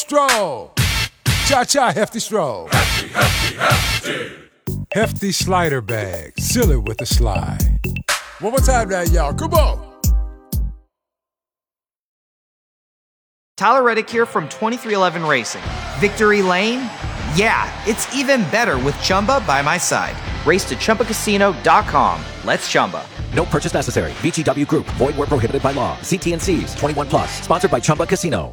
stroll. Cha-cha, hefty stroll. Hefty, hefty, hefty. Hefty slider bag. Seal it with a slide. One more time now, y'all. Come on. Tyler Reddick here from 2311 Racing. Victory Lane? Yeah, it's even better with Chumba by my side. Race to ChumbaCasino.com. Let's Chumba. No purchase necessary. VGW Group. Void where prohibited by law. See T&Cs. 21 plus. Sponsored by Chumba Casino.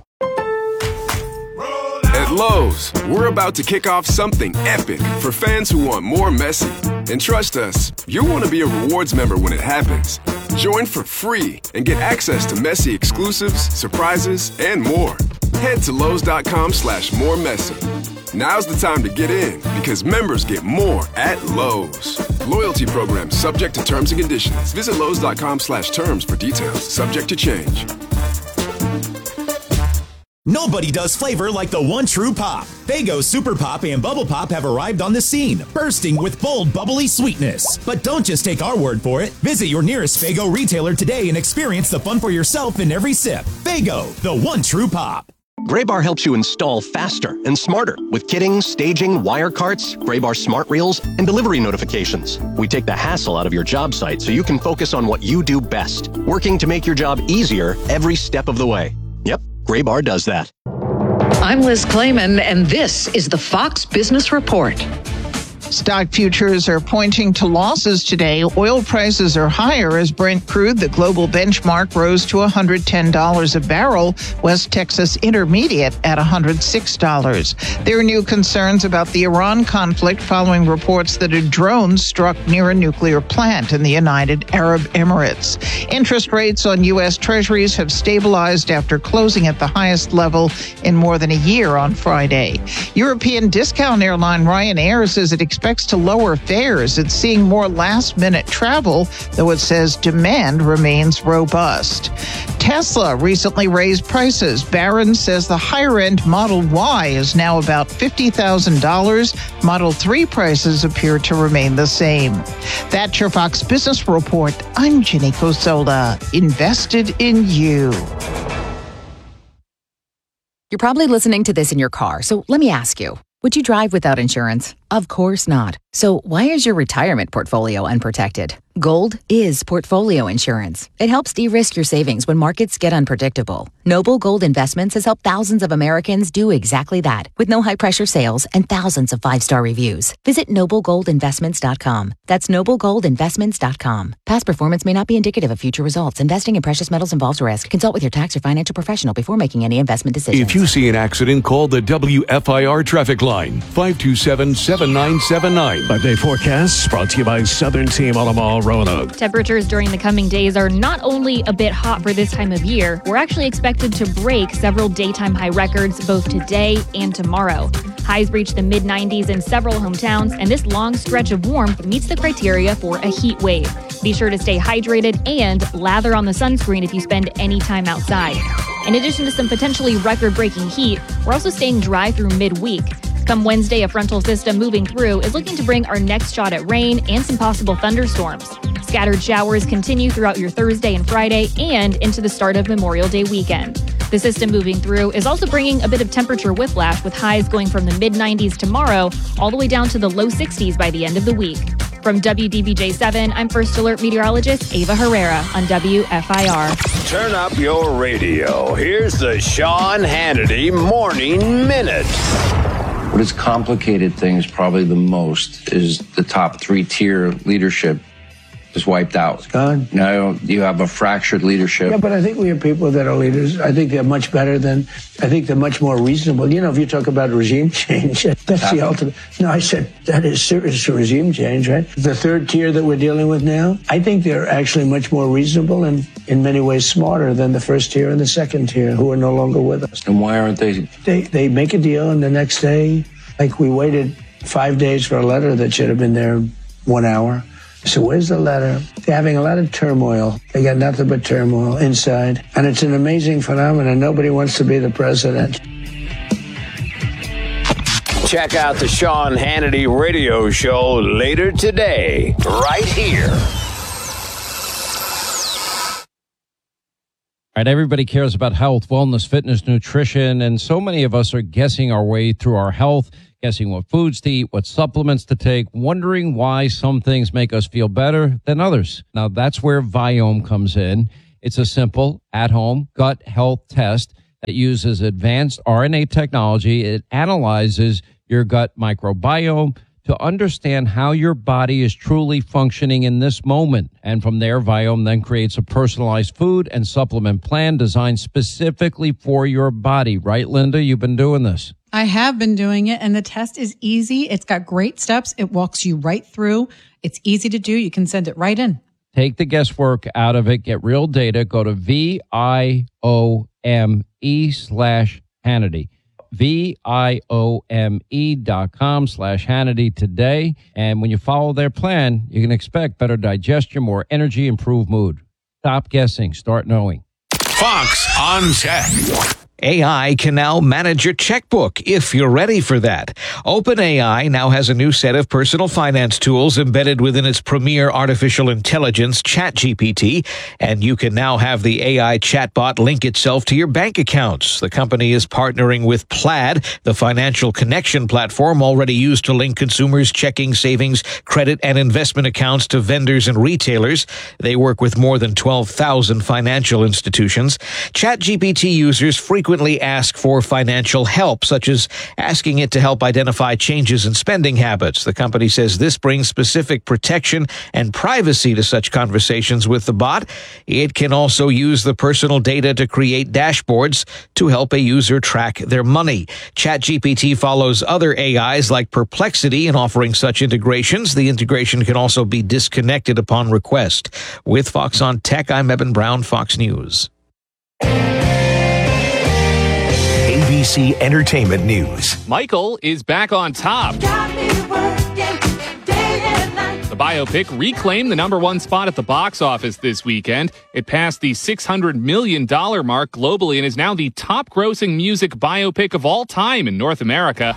At Lowe's, we're about to kick off something epic for fans who want more Messi. And trust us, you'll want to be a rewards member when it happens. Join for free and get access to Messi exclusives, surprises, and more. Head to Lowe's.com/moremessy. Now's the time to get in because members get more at Lowe's. Loyalty program subject to terms and conditions. Visit Lowe's.com/terms for details. Subject to change. Nobody does flavor like the one true pop. Faygo Super Pop and Bubble Pop have arrived on the scene, bursting with bold, bubbly sweetness. But don't just take our word for it. Visit your nearest Faygo retailer today and experience the fun for yourself in every sip. Faygo, the one true pop. Graybar helps you install faster and smarter with kitting, staging, wire carts, Graybar smart reels, and delivery notifications. We take the hassle out of your job site so you can focus on what you do best, working to make your job easier every step of the way. Yep, Graybar does that. I'm Liz Klayman, and this is the Fox Business Report. Stock futures are pointing to losses today. Oil prices are higher as Brent crude, the global benchmark, rose to $110 a barrel. West Texas Intermediate at $106. There are new concerns about the Iran conflict following reports that a drone struck near a nuclear plant in the United Arab Emirates. Interest rates on U.S. Treasuries have stabilized after closing at the highest level in more than a year on Friday. European discount airline Ryanair says it expects to lower fares. It's seeing more last-minute travel, though it says demand remains robust. Tesla recently raised prices. Barron says the higher-end Model Y is now about $50,000. Model 3 prices appear to remain the same. That's your Fox Business Report. I'm Jenny Cosola. Invested in you. You're probably listening to this in your car, so let me ask you. Would you drive without insurance? Of course not. So why is your retirement portfolio unprotected? Gold is portfolio insurance. It helps de-risk your savings when markets get unpredictable. Noble Gold Investments has helped thousands of Americans do exactly that, with no high-pressure sales and thousands of 5-star reviews. Visit NobleGoldInvestments.com. That's NobleGoldInvestments.com. Past performance may not be indicative of future results. Investing in precious metals involves risk. Consult with your tax or financial professional before making any investment decisions. If you see an accident, call the WFIR traffic line, 527-7979. 5-day forecasts brought to you by Southern Team Omaha Roanoke. Temperatures during the coming days are not only a bit hot for this time of year, we're actually expected to break several daytime high records both today and tomorrow. Highs reach the mid-90s in several hometowns, and this long stretch of warmth meets the criteria for a heat wave. Be sure to stay hydrated and lather on the sunscreen if you spend any time outside. In addition to some potentially record-breaking heat, we're also staying dry through midweek. Come Wednesday, a frontal system moving through is looking to bring our next shot at rain and some possible thunderstorms. Scattered showers continue throughout your Thursday and Friday and into the start of Memorial Day weekend. The system moving through is also bringing a bit of temperature whiplash, with highs going from the mid-90s tomorrow all the way down to the low 60s by the end of the week. From WDBJ7, I'm First Alert meteorologist Ava Herrera on WFIR. Turn up your radio. Here's the Sean Hannity Morning Minute. What has complicated things probably the most is the top 3-tier leadership is wiped out. It's gone. Now you have a fractured leadership. Yeah, but I think we have people that are leaders. I think they're much better than, I think they're much more reasonable. You know, if you talk about regime change, that's the ultimate. No, I said that is serious regime change, right? The 3rd tier that we're dealing with now, I think they're actually much more reasonable and in many ways smarter than the 1st tier and the 2nd tier who are no longer with us. And why aren't they? They make a deal and the next day, like we waited 5 days for a letter that should have been there 1 hour. So where's the letter? They're having a lot of turmoil. They got nothing but turmoil inside. And it's an amazing phenomenon. Nobody wants to be the president. Check out the Sean Hannity radio show later today, right here. Right, everybody cares about health, wellness, fitness, nutrition, and so many of us are guessing our way through our health, guessing what foods to eat, what supplements to take, wondering why some things make us feel better than others. Now, that's where Viome comes in. It's a simple, at-home gut health test that uses advanced RNA technology. It analyzes your gut microbiome to understand how your body is truly functioning in this moment. And from there, Viome then creates a personalized food and supplement plan designed specifically for your body. Right, Linda? You've been doing this. I have been doing it, and the test is easy. It's got great steps. It walks you right through. It's easy to do. You can send it right in. Take the guesswork out of it. Get real data. Go to VIOME/Hannity. VIOME.com/Hannity today. And when you follow their plan, you can expect better digestion, more energy, improved mood. Stop guessing. Start knowing. Fox on Tech. AI can now manage your checkbook if you're ready for that. OpenAI now has a new set of personal finance tools embedded within its premier artificial intelligence, ChatGPT, and you can now have the AI chatbot link itself to your bank accounts. The company is partnering with Plaid, the financial connection platform already used to link consumers' checking, savings, credit, and investment accounts to vendors and retailers. They work with more than 12,000 financial institutions. ChatGPT users frequently ask for financial help, such as asking it to help identify changes in spending habits. The company says this brings specific protection and privacy to such conversations with the bot. It can also use the personal data to create dashboards to help a user track their money. ChatGPT follows other AIs like Perplexity in offering such integrations. The integration can also be disconnected upon request. With Fox on Tech, I'm Eben Brown, Fox News. ABC Entertainment News. Michael is back on top. The biopic reclaimed the #1 spot at the box office this weekend. It passed the $600 million mark globally and is now the top-grossing music biopic of all time in North America.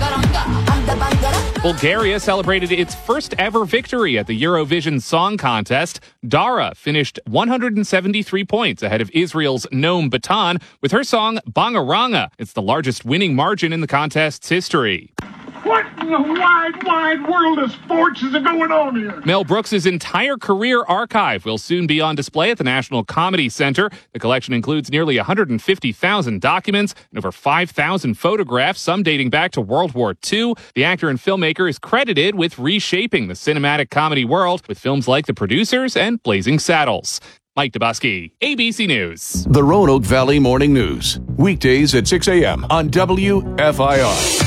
Bulgaria celebrated its first-ever victory at the Eurovision Song Contest. Dara finished 173 points ahead of Israel's Noam Batan with her song Bangaranga. It's the largest winning margin in the contest's history. What in the wide world of sports is going on here? Mel Brooks' entire career archive will soon be on display at the National Comedy Center. The collection includes nearly 150,000 documents and over 5,000 photographs, some dating back to World War II. The actor and filmmaker is credited with reshaping the cinematic comedy world with films like The Producers and Blazing Saddles. Mike Dubusky, ABC News. The Roanoke Valley Morning News. Weekdays at 6 a.m. on WFIR.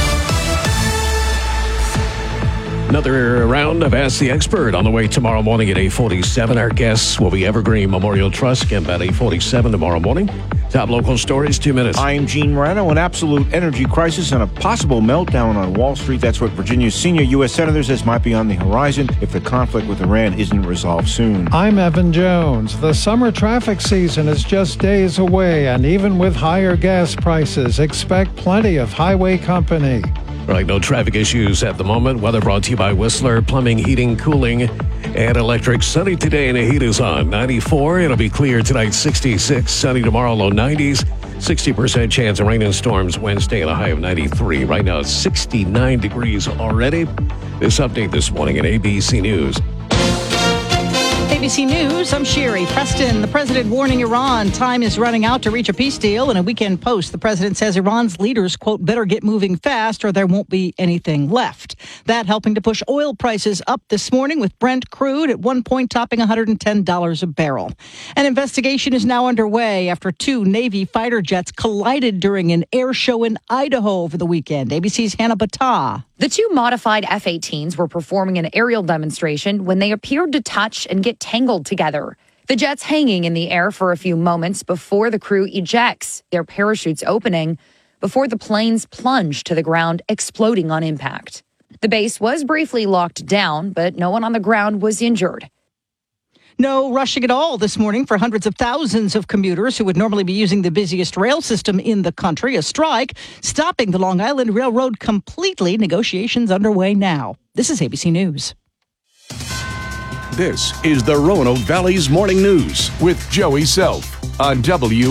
Another round of Ask the Expert on the way tomorrow morning at 8:47. Our guests will be Evergreen Memorial Trust again about 8:47 tomorrow morning. Top local stories, 2 minutes. I'm Gene Moreno. An absolute energy crisis and a possible meltdown on Wall Street. That's what Virginia's senior U.S. senator says might be on the horizon if the conflict with Iran isn't resolved soon. I'm Evan Jones. The summer traffic season is just days away, and even with higher gas prices, expect plenty of highway company. Right, no traffic issues at the moment. Weather brought to you by Whistler Plumbing, Heating, Cooling, and Electric. Sunny today and the heat is on. 94. It'll be clear tonight. 66. Sunny tomorrow, low 90s. 60% chance of rain and storms Wednesday and a high of 93. Right now it's 69 degrees already. This update this morning at ABC News. ABC News, I'm Sherry Preston. The president warning Iran time is running out to reach a peace deal. In a weekend post, the president says Iran's leaders, quote, better get moving fast or there won't be anything left. That helping to push oil prices up this morning with Brent crude at one point topping $110 a barrel. An investigation is now underway after 2 Navy fighter jets collided during an air show in Idaho over the weekend. ABC's Hannah Battah. The 2 modified F-18s were performing an aerial demonstration when they appeared to touch and get tangled together. The jets hanging in the air for a few moments before the crew ejects, their parachutes opening, before the planes plunge to the ground, exploding on impact. The base was briefly locked down, but no one on the ground was injured. No rushing at all this morning for hundreds of thousands of commuters who would normally be using the busiest rail system in the country. A strike stopping the Long Island Railroad completely. Negotiations underway now. This is ABC News. This is the Roanoke Valley's Morning News with Joey Self on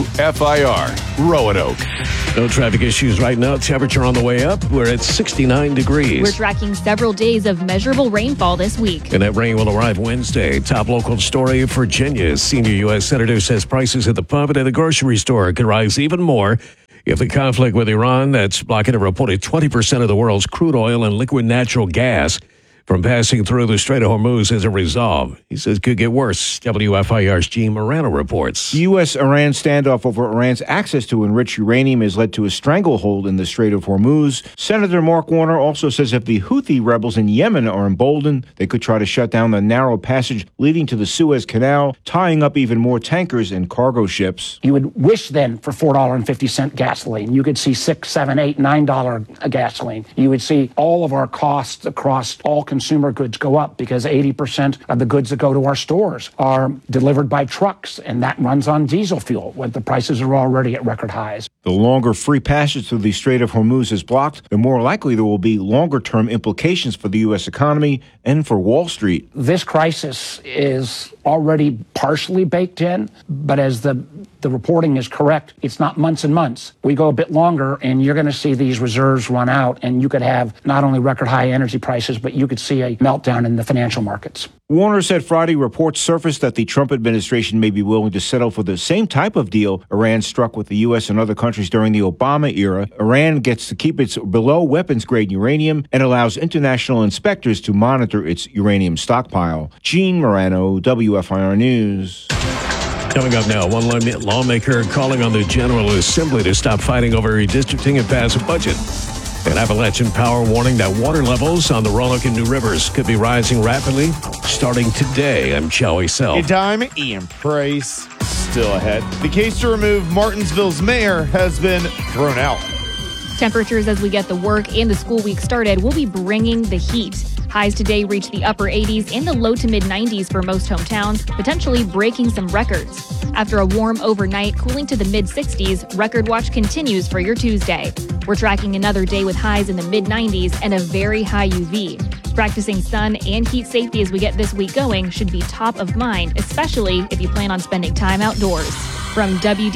WFIR Roanoke. No traffic issues right now. Temperature on the way up. We're at 69 degrees. We're tracking several days of measurable rainfall this week. And that rain will arrive Wednesday. Top local story, Virginia's senior U.S. senator says prices at the pump and at the grocery store could rise even more if the conflict with Iran that's blocking a reported 20% of the world's crude oil and liquid natural gas from passing through the Strait of Hormuz isn't resolved. He says it could get worse. WFIR's Gene Morano reports. The U.S.-Iran standoff over Iran's access to enriched uranium has led to a stranglehold in the Strait of Hormuz. Senator Mark Warner also says if the Houthi rebels in Yemen are emboldened, they could try to shut down the narrow passage leading to the Suez Canal, tying up even more tankers and cargo ships. You would wish then for $4.50 gasoline. You could see $6, $7, $8, $9 a gasoline. You would see all of our costs across all consumer goods go up because 80% of the goods that go to our stores are delivered by trucks, and that runs on diesel fuel when the prices are already at record highs. The longer free passage through the Strait of Hormuz is blocked, the more likely there will be longer-term implications for the U.S. economy and for Wall Street. This crisis is already partially baked in, but as the reporting is correct, it's not months and months. We go a bit longer, and you're going to see these reserves run out, and you could have not only record high energy prices, but you could see a meltdown in the financial markets. Warner said Friday reports surfaced that the Trump administration may be willing to settle for the same type of deal Iran struck with the U.S. and other countries during the Obama era. Iran gets to keep its below weapons-grade uranium and allows international inspectors to monitor its uranium stockpile. Gene Morano, WFIR News. Coming up now, one lawmaker calling on the General Assembly to stop fighting over redistricting and pass a budget. An Appalachian Power warning that water levels on the Roanoke and New Rivers could be rising rapidly starting today. I'm Joey Self. Hey, time, Ian Price still ahead. The case to remove Martinsville's mayor has been thrown out. Temperatures as we get the work and the school week started will be bringing the heat. Highs today reach the upper 80s and the low to mid 90s for most hometowns, potentially breaking some records. After a warm overnight, cooling to the mid 60s, Record Watch continues for your Tuesday. We're tracking another day with highs in the mid 90s and a very high UV. Practicing sun and heat safety as we get this week going should be top of mind, especially if you plan on spending time outdoors. From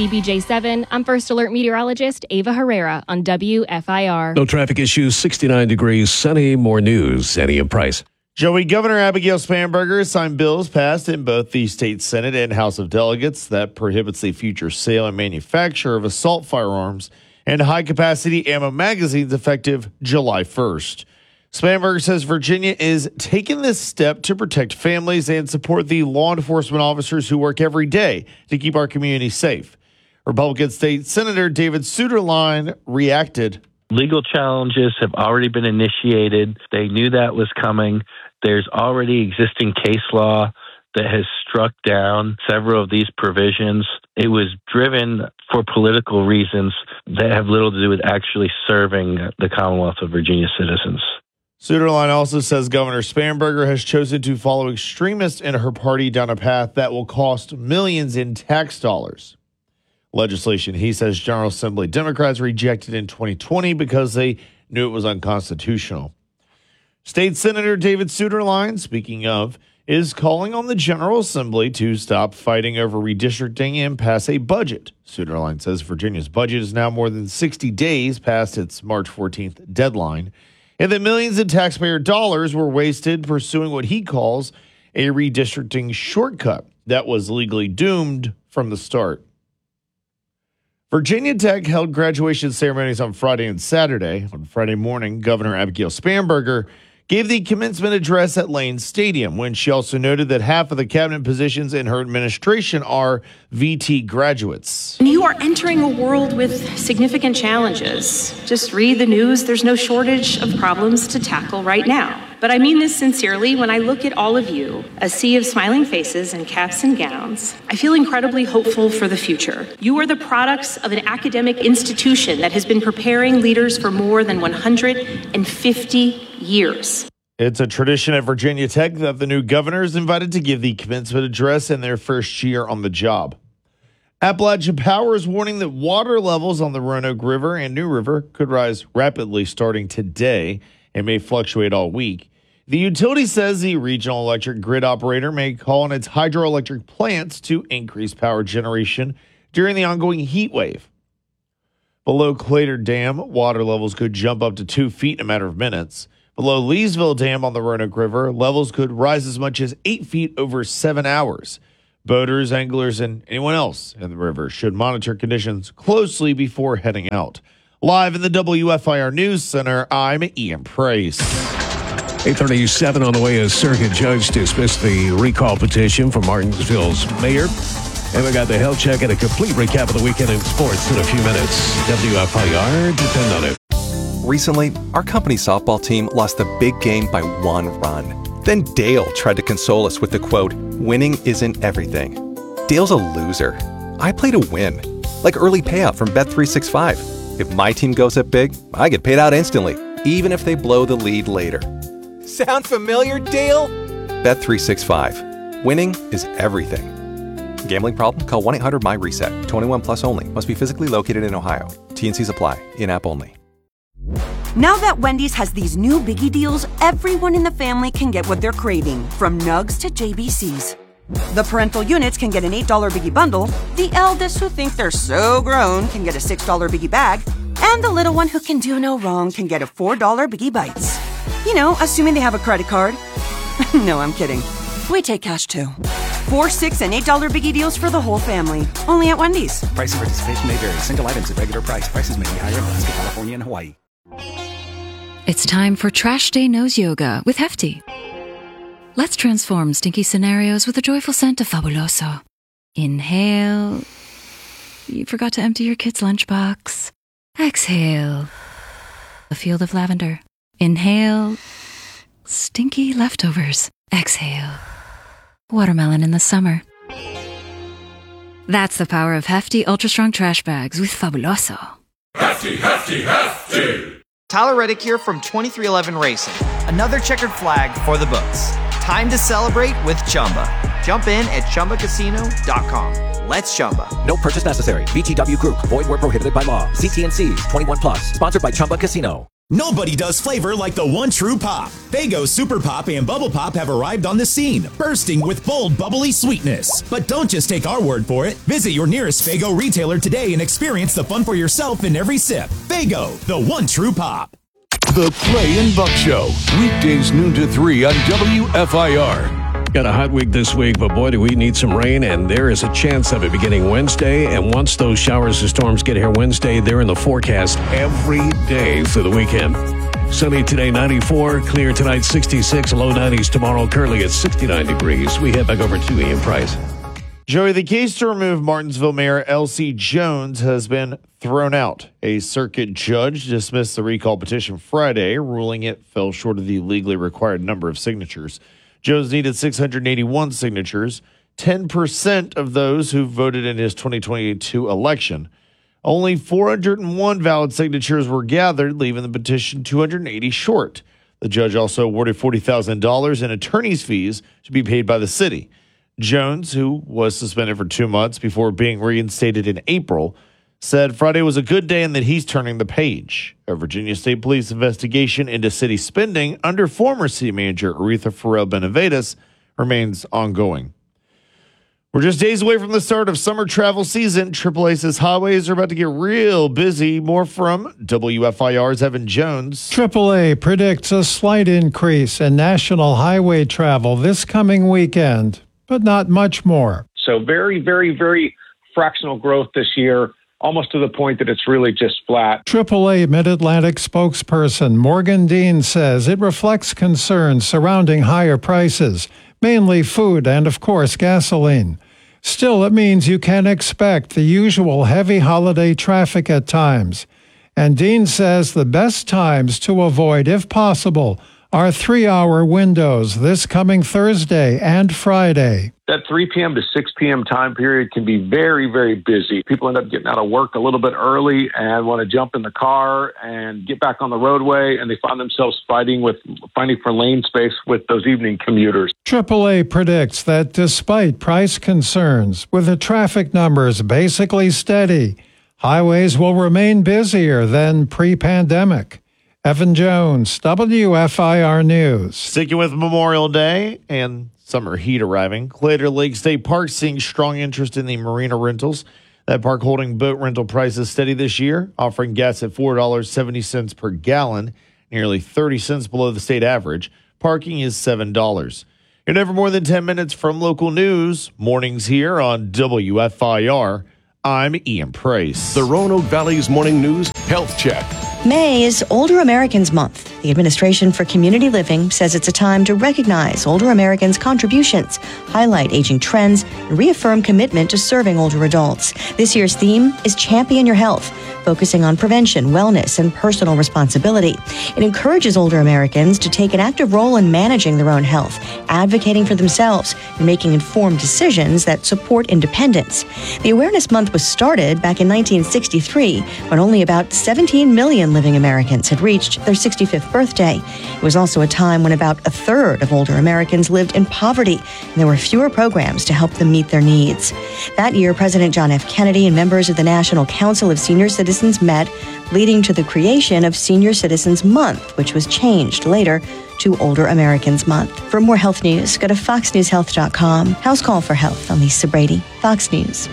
WDBJ7, I'm First Alert meteorologist Ava Herrera on WFIR. No traffic issues, 69 degrees, sunny, more news. Eddie and Price. Joey, Governor Abigail Spanberger signed bills passed in both the state Senate and House of Delegates that prohibits the future sale and manufacture of assault firearms and high-capacity ammo magazines effective July 1st. Spanberger says Virginia is taking this step to protect families and support the law enforcement officers who work every day to keep our community safe. Republican State Senator David Suetterlein reacted. Legal challenges have already been initiated. They knew that was coming. There's already existing case law that has struck down several of these provisions. It was driven for political reasons that have little to do with actually serving the Commonwealth of Virginia citizens. Suetterlein also says Governor Spanberger has chosen to follow extremists in her party down a path that will cost millions in tax dollars. Legislation, he says, General Assembly Democrats rejected in 2020 because they knew it was unconstitutional. State Senator David Suetterlein, speaking of, is calling on the General Assembly to stop fighting over redistricting and pass a budget. Suetterlein says Virginia's budget is now more than 60 days past its March 14th deadline, and that millions in taxpayer dollars were wasted pursuing what he calls a redistricting shortcut that was legally doomed from the start. Virginia Tech held graduation ceremonies on Friday and Saturday. On Friday morning, Governor Abigail Spanberger gave the commencement address at Lane Stadium, when she also noted that half of the cabinet positions in her administration are VT graduates. You are entering a world with significant challenges. Just read the news. There's no shortage of problems to tackle right now. But I mean this sincerely. When I look at all of you, a sea of smiling faces and caps and gowns, I feel incredibly hopeful for the future. You are the products of an academic institution that has been preparing leaders for more than 150 years. It's a tradition at Virginia Tech that the new governor is invited to give the commencement address in their first year on the job. Appalachian Power is warning that water levels on the Roanoke River and New River could rise rapidly starting today and may fluctuate all week. The utility says the regional electric grid operator may call on its hydroelectric plants to increase power generation during the ongoing heat wave. Below Clater Dam, water levels could jump up to 2 feet in a matter of minutes. Below Leesville Dam on the Roanoke River, levels could rise as much as 8 feet over 7 hours. Boaters, anglers, and anyone else in the river should monitor conditions closely before heading out. Live in the WFIR News Center, I'm Ian Price. 8:37 on the way. A circuit judge dismissed the recall petition for Martinsville's mayor. And we got the health check and a complete recap of the weekend in sports in a few minutes. WFIR, depend on it. Recently, our company softball team lost the big game by 1 run. Then Dale tried to console us with the quote, "Winning isn't everything." Dale's a loser. I play to win. Like early payout from Bet365. If my team goes up big, I get paid out instantly, even if they blow the lead later. Sound familiar, Dale? Bet365. Winning is everything. Gambling problem? Call 1-800-MY-RESET. 21 plus only. Must be physically located in Ohio. T&Cs apply. In-app only. Now that Wendy's has these new biggie deals, everyone in the family can get what they're craving, from nugs to JBCs. The parental units can get an $8 biggie bundle, the eldest who think they're so grown can get a $6 biggie bag, and the little one who can do no wrong can get a $4 biggie bites. You know, assuming they have a credit card. No, I'm kidding. We take cash too. 4, 6, and $8 biggie deals for the whole family. Only at Wendy's. Price and participation may vary. Single items at regular price. Prices may be higher in Alaska, California, and Hawaii. It's time for Trash Day Nose Yoga with Hefty. Let's transform stinky scenarios with a joyful scent of Fabuloso. Inhale. You forgot to empty your kid's lunchbox. Exhale. A field of lavender. Inhale. Stinky leftovers. Exhale. Watermelon in the summer. That's the power of Hefty Ultra Strong Trash Bags with Fabuloso. Hefty, hefty, hefty! Tyler Reddick here from 2311 Racing. Another checkered flag for the books. Time to celebrate with Chumba. Jump in at ChumbaCasino.com. Let's Chumba. No purchase necessary. VGW Group. Void where prohibited by law. See T&Cs. 21 plus. Sponsored by Chumba Casino. Nobody does flavor like the one true pop. Faygo Super Pop and Bubble Pop have arrived on the scene, bursting with bold, bubbly sweetness. But don't just take our word for it. Visit your nearest Faygo retailer today and experience the fun for yourself in every sip. Faygo, the one true pop. The Clay and Buck Show, weekdays noon to 3 on WFIR. Got a hot week this week, but boy, do we need some rain, and there is a chance of it beginning Wednesday. And once those showers and storms get here Wednesday, they're in the forecast every day through the weekend. Sunny today, 94. Clear tonight, 66. Low 90s tomorrow, currently at 69 degrees. We head back over to Ian Price. Joey, the case to remove Martinsville Mayor L.C. Jones has been thrown out. A circuit judge dismissed the recall petition Friday, ruling it fell short of the legally required number of signatures. Jones needed 681 signatures, 10% of those who voted in his 2022 election. Only 401 valid signatures were gathered, leaving the petition 280 short. The judge also awarded $40,000 in attorney's fees to be paid by the city. Jones, who was suspended for 2 months before being reinstated in April, said Friday was a good day and that he's turning the page. A Virginia State Police investigation into city spending under former city manager Aretha Farrell Benavides remains ongoing. We're just days away from the start of summer travel season. AAA says highways are about to get real busy. More from WFIR's Evan Jones. AAA predicts a slight increase in national highway travel this coming weekend, but not much more. So very, very, very fractional growth this year, almost to the point that it's really just flat. AAA Mid-Atlantic spokesperson Morgan Dean says it reflects concerns surrounding higher prices, mainly food and, of course, gasoline. Still, it means you can expect the usual heavy holiday traffic at times. And Dean says the best times to avoid, if possible, are 3-hour windows this coming Thursday and Friday. That 3 p.m. to 6 p.m. time period can be very, very busy. People end up getting out of work a little bit early and want to jump in the car and get back on the roadway, and they find themselves fighting for lane space with those evening commuters. AAA predicts that despite price concerns, with the traffic numbers basically steady, highways will remain busier than pre-pandemic. Evan Jones, WFIR News. Sticking with Memorial Day and summer heat arriving, Claytor Lake State Park seeing strong interest in the marina rentals. That park holding boat rental prices steady this year, offering gas at $4.70 per gallon, nearly 30 cents below the state average. Parking is $7. You're never more than 10 minutes from local news. Mornings here on WFIR. I'm Ian Price. The Roanoke Valley's Morning News Health Check. May is Older Americans Month. The Administration for Community Living says it's a time to recognize older Americans' contributions, highlight aging trends, and reaffirm commitment to serving older adults. This year's theme is Champion Your Health, focusing on prevention, wellness, and personal responsibility. It encourages older Americans to take an active role in managing their own health, advocating for themselves, and making informed decisions that support independence. The Awareness Month was started back in 1963, when only about 17 million living Americans had reached their 65th birthday. It was also a time when about a third of older Americans lived in poverty, and there were fewer programs to help them meet their needs. That year, President John F. Kennedy and members of the National Council of Senior Citizens met, leading to the creation of Senior Citizens Month, which was changed later to Older Americans Month. For more health news, go to foxnewshealth.com. House Call for Health. I'm Lisa Brady, Fox News.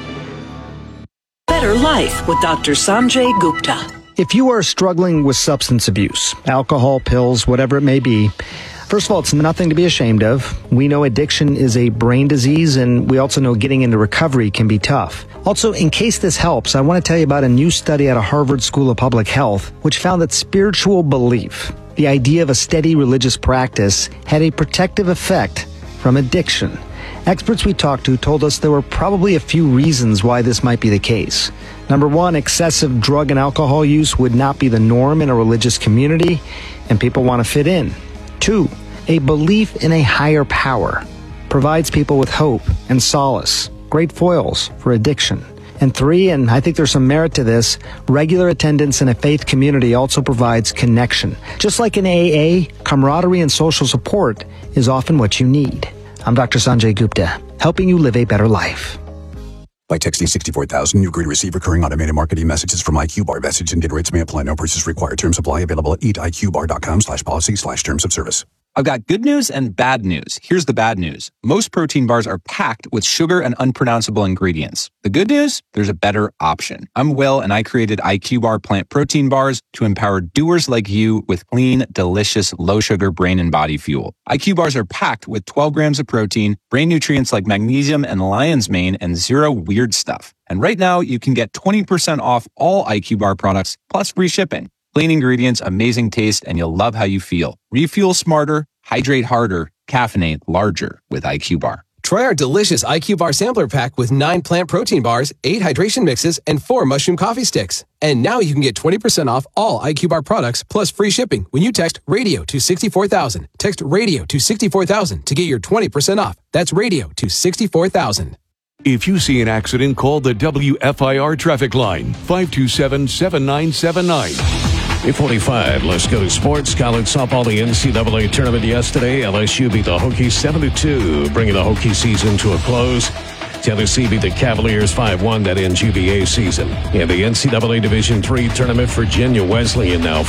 Better Life with Dr. Sanjay Gupta. If you are struggling with substance abuse, alcohol, pills, whatever it may be, first of all, it's nothing to be ashamed of. We know addiction is a brain disease, and we also know getting into recovery can be tough. Also, in case this helps, I want to tell you about a new study out of Harvard School of Public Health, which found that spiritual belief, the idea of a steady religious practice, had a protective effect from addiction. Experts we talked to told us there were probably a few reasons why this might be the case. Number one, excessive drug and alcohol use would not be the norm in a religious community, and people want to fit in. Two, a belief in a higher power provides people with hope and solace, great foils for addiction. And three, and I think there's some merit to this, regular attendance in a faith community also provides connection. Just like in AA, camaraderie and social support is often what you need. I'm Dr. Sanjay Gupta, helping you live a better life. By texting 64,000, you agree to receive recurring automated marketing messages from IQ Bar. Message and data rates may apply. No purchase required. Terms apply. Available at eatiqbar.com/policy/terms of service. I've got good news and bad news. Here's the bad news. Most protein bars are packed with sugar and unpronounceable ingredients. The good news? There's a better option. I'm Will, and I created IQ Bar plant protein bars to empower doers like you with clean, delicious, low-sugar brain and body fuel. IQ bars are packed with 12 grams of protein, brain nutrients like magnesium and lion's mane, and zero weird stuff. And right now, you can get 20% off all IQ Bar products, plus free shipping. Clean ingredients, amazing taste, and you'll love how you feel. Refuel smarter, hydrate harder, caffeinate larger with IQ Bar. Try our delicious IQ Bar sampler pack with 9 plant protein bars, 8 hydration mixes, and 4 mushroom coffee sticks. And now you can get 20% off all IQ Bar products plus free shipping when you text RADIO to 64,000. Text RADIO to 64,000 to get your 20% off. That's RADIO to 64,000. If you see an accident, call the WFIR traffic line, 527-7979. 8:45. Let's go to sports. College softball, the NCAA tournament yesterday. LSU beat the Hokies 7-2, bringing the Hokie season to a close. Tennessee beat the Cavaliers 5-1. That ends UVA season. In the NCAA Division III tournament, Virginia Wesleyan now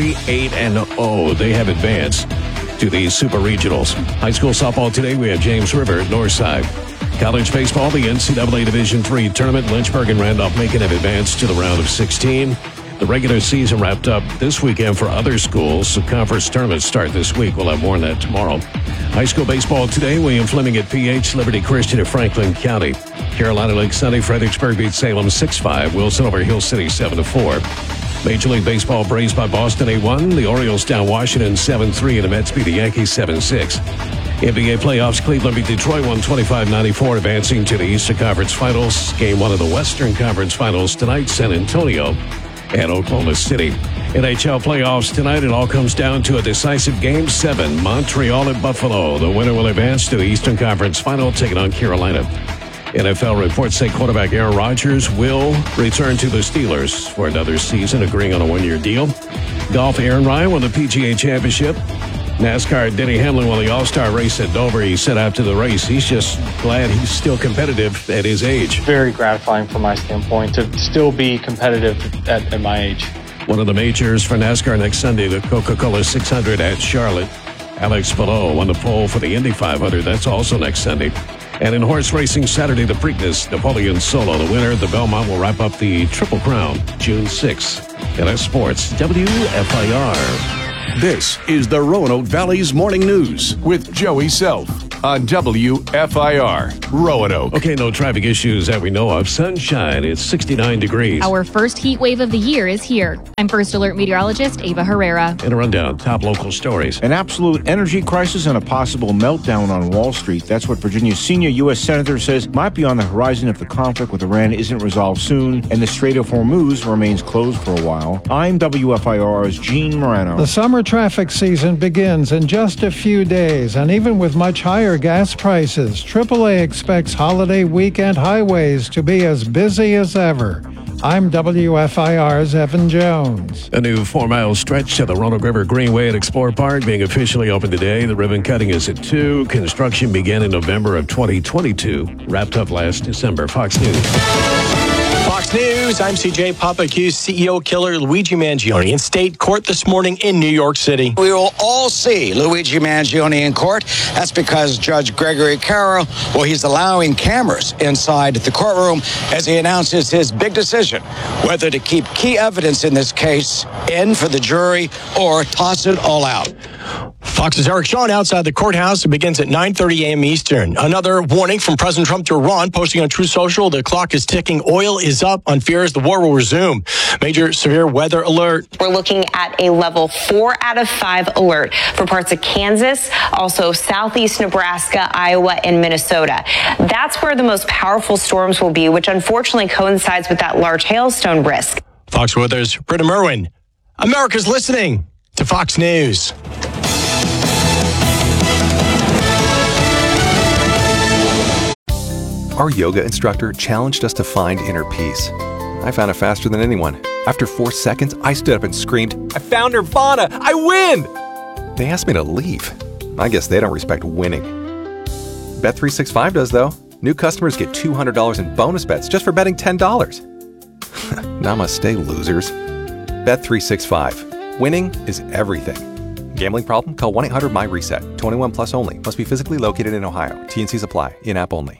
48-0. They have advanced to the Super Regionals. High school softball today, we have James River at Northside. College baseball, the NCAA Division III tournament, Lynchburg and Randolph-Macon have advanced to the round of 16. The regular season wrapped up this weekend for other schools. The conference tournaments start this week. We'll have more on that tomorrow. High school baseball today, William Fleming at PH, Liberty Christian at Franklin County. Carolina Lake Sunday, Fredericksburg beat Salem 6-5. Wilson over Hill City 7-4. Major League Baseball, Braves by Boston 8-1. The Orioles down Washington 7-3, and the Mets beat the Yankees 7-6. NBA playoffs, Cleveland beat Detroit 125-94, advancing to the Eastern Conference Finals. Game 1 of the Western Conference Finals tonight, San Antonio and Oklahoma City. NHL playoffs tonight, it all comes down to a decisive Game 7, Montreal at Buffalo. The winner will advance to the Eastern Conference Final, taking on Carolina. NFL reports say quarterback Aaron Rodgers will return to the Steelers for another season, agreeing on a one-year deal. Golf, Aaron Ryan won the PGA Championship. NASCAR, Denny Hamlin won the All-Star race at Dover. He said after the race, he's just glad he's still competitive at his age. Very gratifying from my standpoint to still be competitive at my age. One of the majors for NASCAR next Sunday, the Coca-Cola 600 at Charlotte. Alex Palou won the pole for the Indy 500. That's also next Sunday. And in horse racing Saturday, the Preakness, Napoleon Solo, the winner. The Belmont will wrap up the Triple Crown June 6th. LS Sports, WFIR. This is the Roanoke Valley's Morning News with Joey Self on WFIR, Roanoke. Okay, no traffic issues that we know of. Sunshine, it's 69 degrees. Our first heat wave of the year is here. I'm First Alert meteorologist Ava Herrera. And a rundown, top local stories. An absolute energy crisis and a possible meltdown on Wall Street. That's what Virginia's senior U.S. Senator says might be on the horizon if the conflict with Iran isn't resolved soon and the Strait of Hormuz remains closed for a while. I'm WFIR's Gene Morano. The summer traffic season begins in just a few days, and even with much higher gas prices, AAA expects holiday weekend highways to be as busy as ever. I'm WFIR's Evan Jones. A new 4-mile stretch to the Roanoke River Greenway at Explorer Park being officially opened today. The ribbon cutting is at 2. Construction began in November of 2022. Wrapped up last December. Fox News. Fox News, I'm CJ Papa, accused CEO killer Luigi Mangione in state court this morning in New York City. We will all see Luigi Mangione in court. That's because Judge Gregory Carroll, he's allowing cameras inside the courtroom as he announces his big decision, whether to keep key evidence in this case in for the jury or toss it all out. Fox's Eric Shawn outside the courthouse. It begins at 9:30 a.m. Eastern. Another warning from President Trump to Iran, posting on Truth Social, the clock is ticking. Oil is up on fears the war will resume. Major severe weather alert. We're looking at a level 4 out of 5 alert for parts of Kansas, also southeast Nebraska, Iowa, and Minnesota. That's where the most powerful storms will be, which unfortunately coincides with that large hailstone risk. Fox Weather's Britta Merwin. America's listening to Fox News. Our yoga instructor challenged us to find inner peace. I found it faster than anyone. After 4 seconds, I stood up and screamed, "I found Nirvana! I win!" They asked me to leave. I guess they don't respect winning. Bet365 does, though. New customers get $200 in bonus bets just for betting $10. Namaste, losers. Bet365. Winning is everything. Gambling problem? Call 1-800-MY-RESET. 21 plus only. Must be physically located in Ohio. T&Cs apply. In-app only.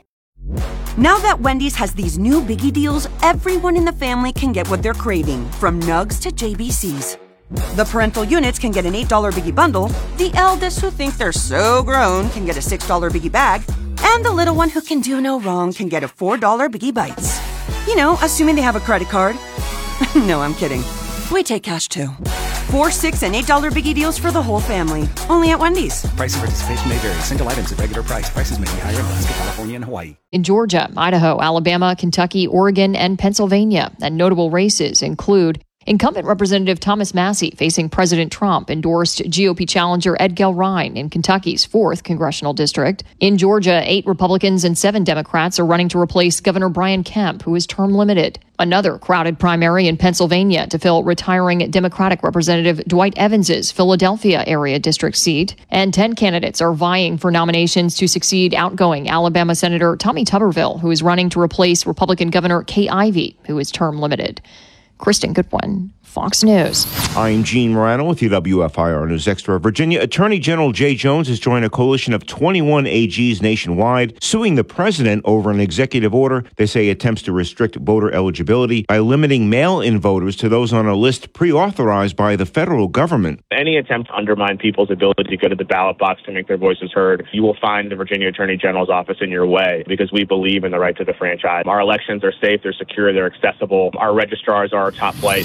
Now that Wendy's has these new biggie deals, everyone in the family can get what they're craving, from nugs to JBCs. The parental units can get an $8 biggie bundle, the eldest who think they're so grown can get a $6 biggie bag, and the little one who can do no wrong can get a $4 biggie bites. You know, assuming they have a credit card. No, I'm kidding. We take cash too. 4, 6, and $8 biggie deals for the whole family. Only at Wendy's. Price and participation may vary. Single items at regular price. Prices may be higher in Alaska, California, and Hawaii. In Georgia, Idaho, Alabama, Kentucky, Oregon, and Pennsylvania. And notable races include incumbent Representative Thomas Massie facing President Trump, endorsed GOP challenger Ed Gelrein in Kentucky's 4th congressional district. In Georgia, 8 Republicans and 7 Democrats are running to replace Governor Brian Kemp, who is term limited. Another crowded primary in Pennsylvania to fill retiring Democratic Representative Dwight Evans's Philadelphia area district seat. And 10 candidates are vying for nominations to succeed outgoing Alabama Senator Tommy Tuberville, who is running to replace Republican Governor Kay Ivey, who is term limited. Kristen Goodwin, Fox News. I'm Gene Morano with the WFIR News Extra. Virginia Attorney General Jay Jones has joined a coalition of 21 AGs nationwide suing the president over an executive order they say attempts to restrict voter eligibility by limiting mail-in voters to those on a list pre-authorized by the federal government. Any attempt to undermine people's ability to go to the ballot box to make their voices heard, you will find the Virginia Attorney General's office in your way, because we believe in the right to the franchise. Our elections are safe, they're secure, they're accessible. Our registrars are our top flight.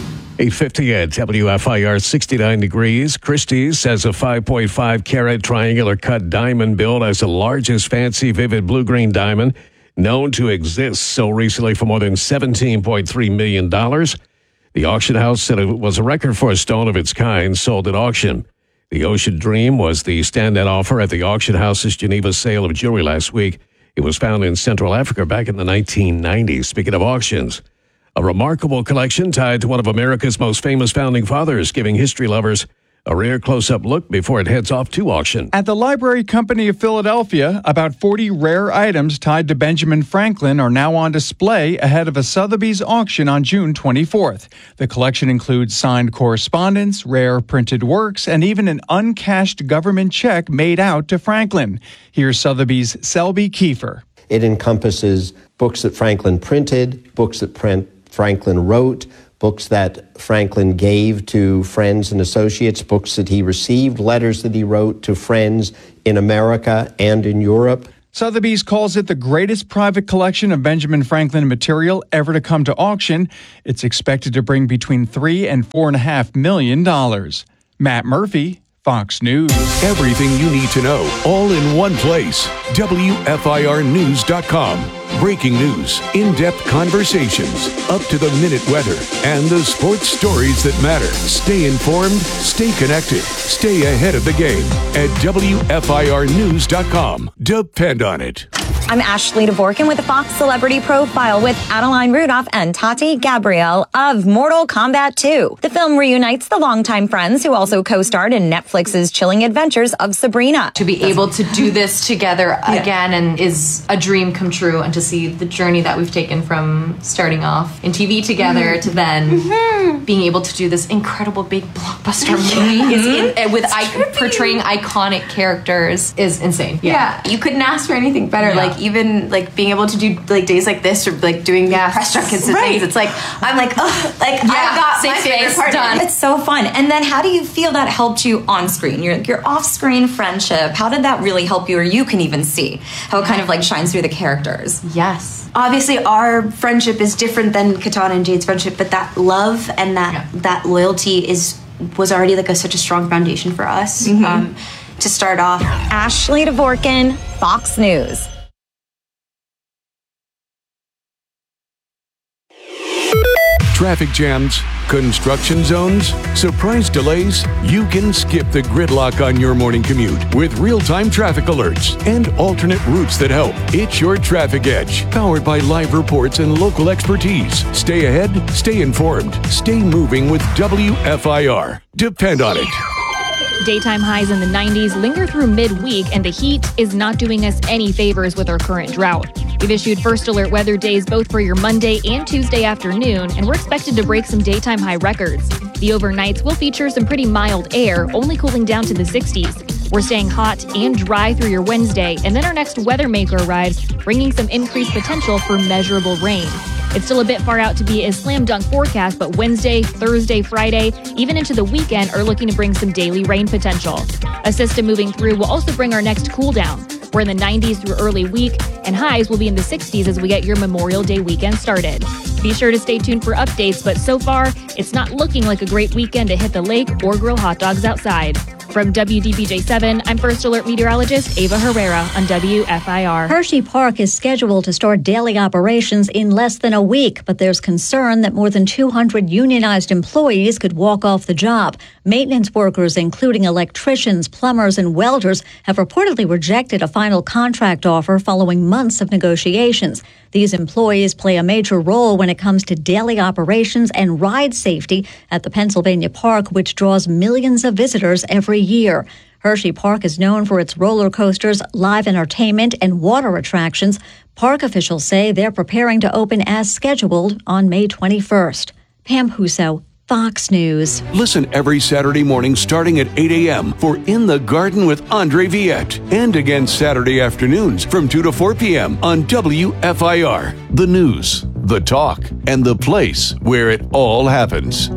8:50 at WFIR, 69 degrees. Christie's says a 5.5 carat triangular cut diamond billed as the largest fancy vivid blue-green diamond known to exist, sold recently for more than $17.3 million. The auction house said it was a record for a stone of its kind sold at auction. The Ocean Dream was the standout offer at the auction house's Geneva sale of jewelry last week. It was found in Central Africa back in the 1990s. Speaking of auctions, a remarkable collection tied to one of America's most famous founding fathers, giving history lovers A rare close-up look before it heads off to auction. At the Library Company of Philadelphia, about 40 rare items tied to Benjamin Franklin are now on display ahead of a Sotheby's auction on June 24th. The collection includes signed correspondence, rare printed works, and even an uncashed government check made out to Franklin. Here's Sotheby's Selby Kiefer. It encompasses books that Franklin printed, books that Franklin wrote, books that Franklin gave to friends and associates, books that he received, letters that he wrote to friends in America and in Europe. Sotheby's calls it the greatest private collection of Benjamin Franklin material ever to come to auction. It's expected to bring between $3 and $4.5 million. Matt Murphy, Fox News. Everything you need to know, all in one place. WFIRnews.com. Breaking news, in-depth conversations, up-to-the-minute weather, and the sports stories that matter. Stay informed, stay connected, stay ahead of the game at WFIRnews.com. Depend on it. I'm Ashley Dvorkin with the Fox Celebrity Profile with Adeline Rudolph and Tati Gabrielle of Mortal Kombat 2. The film reunites the longtime friends who also co-starred in Netflix's chilling adventures of Sabrina. To be able to do this together again and is a dream come true, and to see the journey that we've taken from starting off in TV together to then being able to do this incredible big blockbuster movie with portraying iconic characters is insane. Yeah. You couldn't ask for anything better. Yeah. Like even like being able to do like days like this or like doing press junkets and things. It's like I'm like, oh, like I got my favorite part done. It's so fun. And then how do you feel that helped you on screen? Your off-screen friendship, how did that really help you, or you can even see how it kind of like shines through the characters? Yes. Obviously our friendship is different than Katana and Jade's friendship, but that love and that loyalty was already like such a strong foundation for us to start off. Ashley Dvorkin, Fox News. Traffic jams, construction zones, surprise delays. You can skip the gridlock on your morning commute with real-time traffic alerts and alternate routes that help. It's your Traffic Edge, powered by live reports and local expertise. Stay ahead, stay informed, stay moving with WFIR. Depend on it. Daytime highs in the 90s linger through midweek, and the heat is not doing us any favors with our current drought. We've issued first alert weather days both for your Monday and Tuesday afternoon, and we're expected to break some daytime high records. The overnights will feature some pretty mild air, only cooling down to the 60s. We're staying hot and dry through your Wednesday, and then our next Weather Maker arrives, bringing some increased potential for measurable rain. It's still a bit far out to be a slam dunk forecast, but Wednesday, Thursday, Friday, even into the weekend are looking to bring some daily rain potential. A system moving through will also bring our next cool down. We're in the 90s through early week, and highs will be in the 60s as we get your Memorial Day weekend started. Be sure to stay tuned for updates, but so far, it's not looking like a great weekend to hit the lake or grill hot dogs outside. From WDBJ7, I'm First Alert Meteorologist Ava Herrera on WFIR. Hershey Park is scheduled to start daily operations in less than a week, but there's concern that more than 200 unionized employees could walk off the job. Maintenance workers, including electricians, plumbers, and welders, have reportedly rejected a final contract offer following months of negotiations. These employees play a major role when it comes to daily operations and ride safety at the Pennsylvania Park, which draws millions of visitors every year. Hershey Park is known for its roller coasters, live entertainment, and water attractions. Park officials say they're preparing to open as scheduled on May 21st. Pam Huso, Fox News. Listen every Saturday morning starting at 8 a.m. for In the Garden with Andre Viette. And again Saturday afternoons from 2 to 4 p.m. on WFIR. The news, the talk, and the place where it all happens.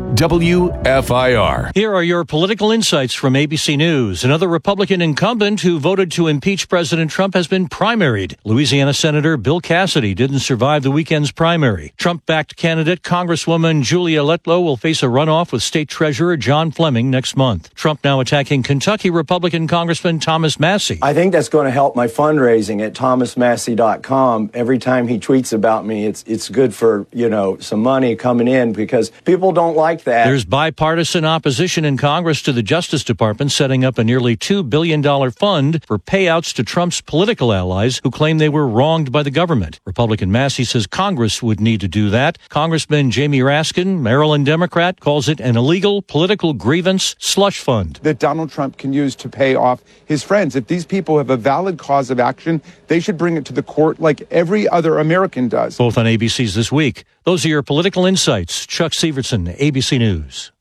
WFIR. Here are your political insights from ABC News. Another Republican incumbent who voted to impeach President Trump has been primaried. Louisiana Senator Bill Cassidy didn't survive the weekend's primary. Trump-backed candidate Congresswoman Julia Letlow will face a runoff with State Treasurer John Fleming next month. Trump now attacking Kentucky Republican Congressman Thomas Massie. I think that's going to help my fundraising at thomasmassie.com. Every time he tweets about me, it's good for, some money coming in because people don't like like that. There's bipartisan opposition in Congress to the Justice Department setting up a nearly $2 billion fund for payouts to Trump's political allies who claim they were wronged by the government. Republican Massey says Congress would need to do that. Congressman Jamie Raskin, Maryland Democrat, calls it an illegal political grievance slush fund that Donald Trump can use to pay off his friends. If these people have a valid cause of action, they should bring it to the court like every other American does. Both on ABC's This Week. Those are your political insights. Chuck Severson, ABC News.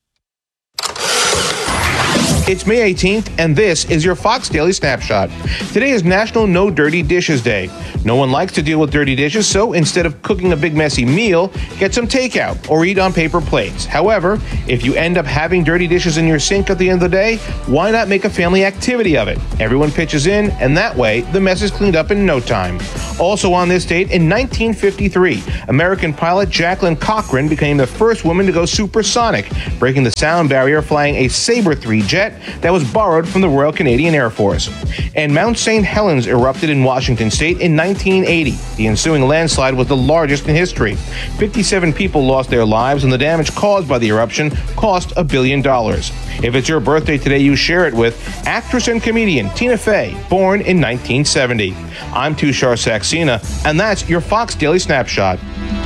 It's May 18th, and this is your Fox Daily Snapshot. Today is National No Dirty Dishes Day. No one likes to deal with dirty dishes, so instead of cooking a big messy meal, get some takeout or eat on paper plates. However, if you end up having dirty dishes in your sink at the end of the day, why not make a family activity of it? Everyone pitches in, and that way, the mess is cleaned up in no time. Also on this date, in 1953, American pilot Jacqueline Cochran became the first woman to go supersonic, breaking the sound barrier flying a Sabre 3 jet that was borrowed from the Royal Canadian Air Force. And Mount St. Helens erupted in Washington state in 1980. The ensuing landslide was the largest in history. 57 people lost their lives, and the damage caused by the eruption cost $1 billion. If it's your birthday today, you share it with actress and comedian Tina Fey, born in 1970. I'm Tushar Saxena, and that's your Fox Daily Snapshot.